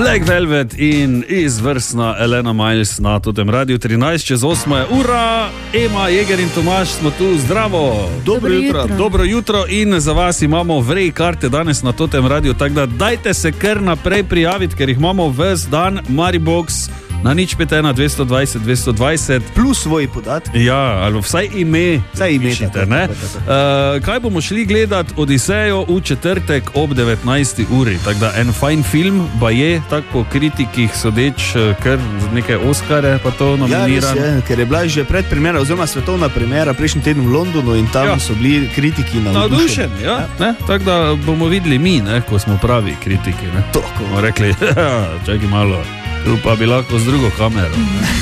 Black Velvet in izvrstna Elena Miles na Totem Radiu. 13:08 je ura, Ema, Jeger in Tomaž smo tu, zdravo. Dobro jutro in za vas imamo vrej karte danes na Totem Radiu, tako da dajte se kar naprej prijaviti, ker jih imamo ves dan. Maribox na 051 220 220 plus svoji podatki. Ja, ali vsaj ime. Pišite, ne? Kaj bomo šli gledati? Odisejo v četrtek ob 19. uri. Tako da en fajn film, baje, tako po kritikih sodeč, kar nekaj Oscare pa to nominiran. Ja, ker je bila že predpremiera oziroma svetovna premiera prejšnji teden v Londonu in tam so bili kritiki navdušeni. Tako da bomo videli mi, ne, ko smo pravi kritiki. Ne? To, ko bomo rekli, čakaj malo. Tu pa bi lahko z drugo kamero,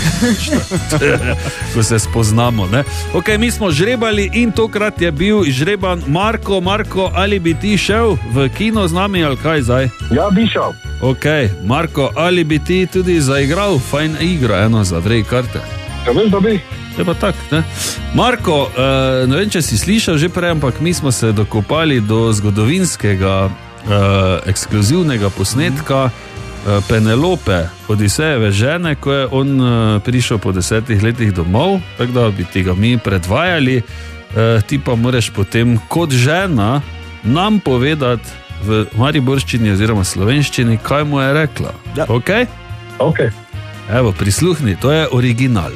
ko se spoznamo. Ne? Ok, mi smo žrebali in tokrat je bil žreban Marko. Marko, ali bi ti šel v kino z nami ali kaj zdaj? Ja, bi šel. Ok, Marko, ali bi ti tudi zaigral fajn igro, eno za vrej karte? Ja, veš, da bi. Je pa tak, ne? Marko, ne vem, če si slišal že prej, ampak mi smo se dokopali do zgodovinskega ekskluzivnega posnetka Penelope, Odisejeve žene, ko je on prišel po 10 letih domov, tako da bi ti ga mi predvajali, ti pa moraš potem kot žena nam povedati v mariborščini oziroma slovenščini, kaj mu je rekla. Ja. Ok? Ok. Evo, prisluhni, to je original.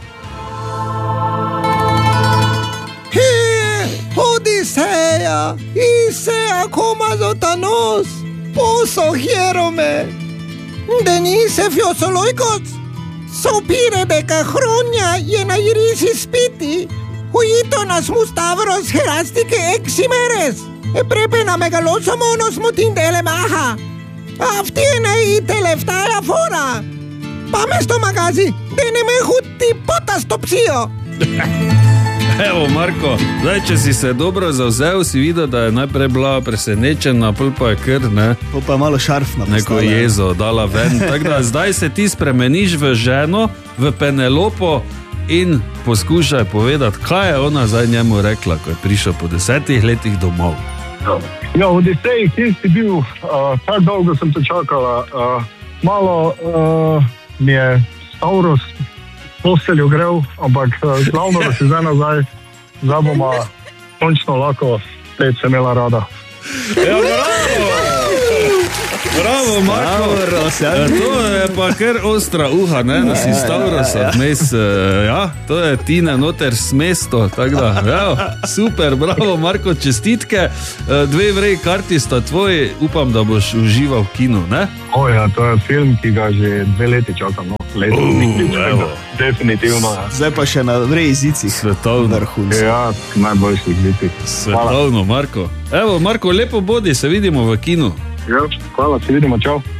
Odiseja, Isea komazotanos, poso hierome. Denise fiosoloikos, sopire de cajronia y en airisi spiti, huitonas mustavros herastike eximeres, prepena megalosomonos mutindele maha, aftiene i teleftaja fora, pamesto magazi, deneme huti potas topsio. Evo, Marko, zdaj, če si se dobro zavzel, si videl, da je najprej bila presenečena, pol pa je kar, ne? Pol pa je malo šarfna. Neko jezo dala ven. Tako da zdaj se ti spremeniš v ženo, v Penelopo in poskušaj povedati, kaj je ona zdaj njemu rekla, ko je prišel po 10 letih domov. Ja, Odisej, kje si bil, tako dolgo sem te čakala, malo mi je Stavros posteljo grev, ampak glavno, da si zdaj nazaj, zdaj bomo končno lahko spet se imela rada. Ja, bravo! Bravo, Marko! To je pa kar ostra uha, ne? Da si Stavrosa vmes, ja, to je Tine noter s mesto, tako da, ja, super, bravo, Marko, čestitke, 2 vrej karti sta tvoji, upam, da boš užival v kinu, ne? O ja, to je film, ki ga že 2 leti čakam, no. Definitivno. Zdaj pa še na vrej jezicih. Svetovno. Ja, najboljših jezicih. Svetovno, Marko. Evo, Marko, lepo bodi, se vidimo v kinu. Ja, hvala, se vidimo, čau.